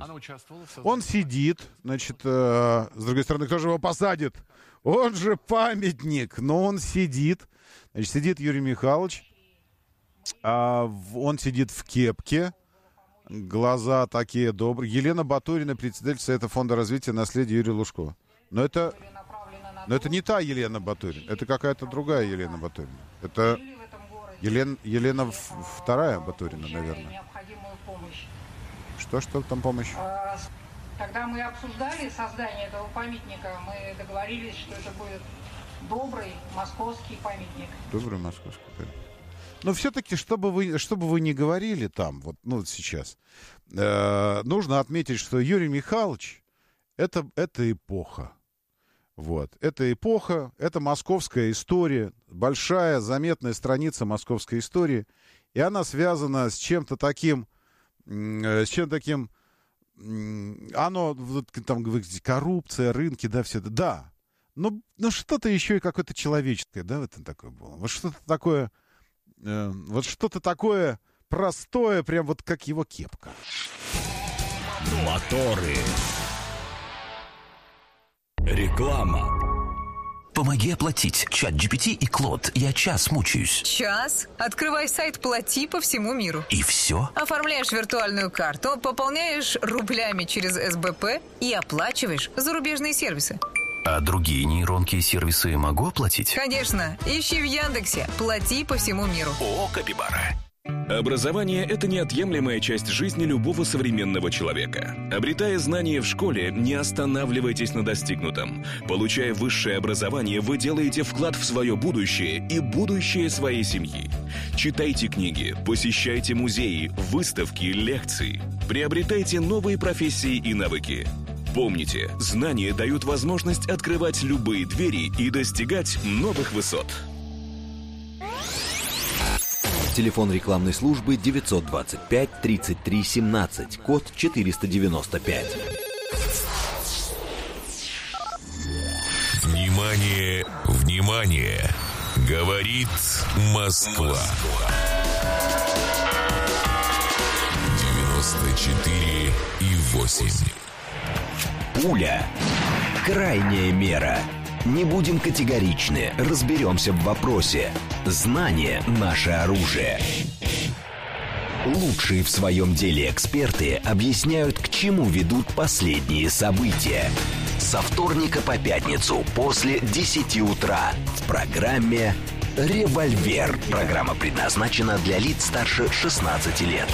Она участвовала в создании. Он сидит, значит, с другой стороны, кто же его посадит? Он же памятник, но он сидит. Значит, сидит Юрий Михайлович, он сидит в кепке, глаза такие добрые. Елена Батурина, председатель Совета фонда развития наследия Юрия Лужкова. Но это не та Елена Батурина, это какая-то другая Елена Батурина. Это Елена вторая Батурина, наверное. Что там помощь? Когда мы обсуждали создание этого памятника, мы договорились, что это будет добрый московский памятник. Добрый московский памятник. Но все-таки, чтобы вы не говорили там, вот сейчас, нужно отметить, что Юрий Михайлович это эпоха. Вот. Это эпоха, это московская история, большая, заметная страница московской истории, и она связана с чем-то таким, оно, вот, там, коррупция, рынки, да, все это, да. Но что-то еще и какое-то человеческое, да, в этом такое было. Вот что-то такое простое, прям вот как его кепка. Моторы. Реклама. Помоги оплатить. ChatGPT и Клод. Я час мучаюсь. Час? Открывай сайт «Плати» по всему миру. И все? Оформляешь виртуальную карту, пополняешь рублями через СБП и оплачиваешь зарубежные сервисы. А другие нейронки и сервисы могу оплатить? Конечно. Ищи в Яндексе «Плати по всему миру». О, Капибара. Образование – это неотъемлемая часть жизни любого современного человека. Обретая знания в школе, не останавливайтесь на достигнутом. Получая высшее образование, вы делаете вклад в свое будущее и будущее своей семьи. Читайте книги, посещайте музеи, выставки, лекции. Приобретайте новые профессии и навыки. Помните, знания дают возможность открывать любые двери и достигать новых высот. Телефон рекламной службы 925-33-17, код 495. Внимание, внимание! Говорит Москва. 94,8. Пуля. Крайняя мера. Не будем категоричны, разберемся в вопросе. Знание – наше оружие. Лучшие в своем деле эксперты объясняют, к чему ведут последние события. Со вторника по пятницу после 10 утра в программе «Револьвер». Программа предназначена для лиц старше 16 лет.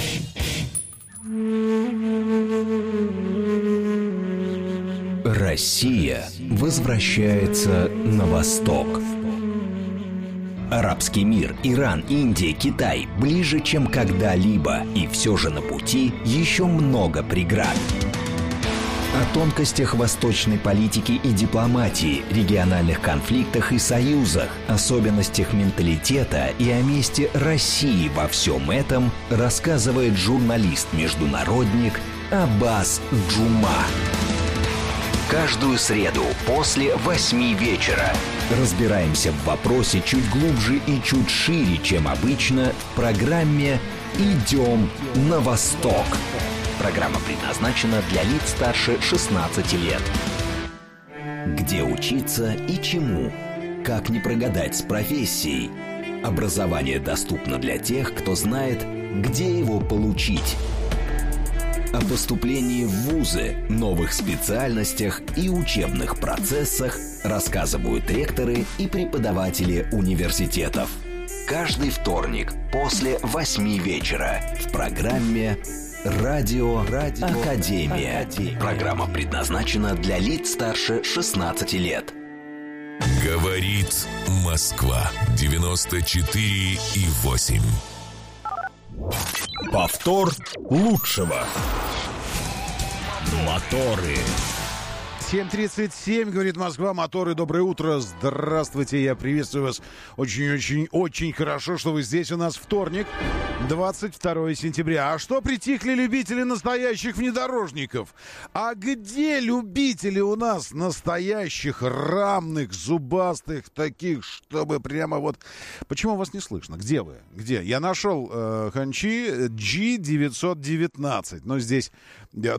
Россия возвращается на восток. Арабский мир, Иран, Индия, Китай ближе, чем когда-либо. И все же на пути еще много преград. О тонкостях восточной политики и дипломатии, региональных конфликтах и союзах, особенностях менталитета и о месте России во всем этом рассказывает журналист-международник Аббас Джума. Каждую среду после 8 вечера разбираемся в вопросе чуть глубже и чуть шире, чем обычно, в программе «Идем на восток». Программа предназначена для лиц старше 16 лет. Где учиться и чему? Как не прогадать с профессией? Образование доступно для тех, кто знает, где его получить. О поступлении в вузы, новых специальностях и учебных процессах рассказывают ректоры и преподаватели университетов. Каждый вторник после 8 вечера в программе «Радио Академия». Программа предназначена для лиц старше 16 лет. Говорит Москва. 94,8. Повтор лучшего. Моторы. 7:37, говорит Москва, моторы, доброе утро, здравствуйте, я приветствую вас очень хорошо, что вы здесь, у нас вторник, 22 сентября. А что притихли любители настоящих внедорожников? А где любители у нас настоящих, рамных, зубастых, таких, чтобы прямо вот... Почему вас не слышно? Где вы? Где? Я нашел Ханчи G919, но здесь...